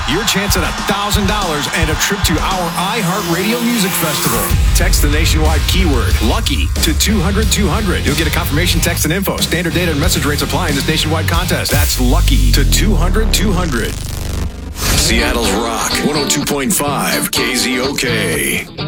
your chance at $1,000 and a trip to our iHeartRadio Music Festival. Text the nationwide keyword LUCKY to 200-200. You'll get a confirmation text and info. Standard data and message rates apply in this nationwide contest. That's LUCKY to 200-200. Seattle's Rock 102.5 KZOK.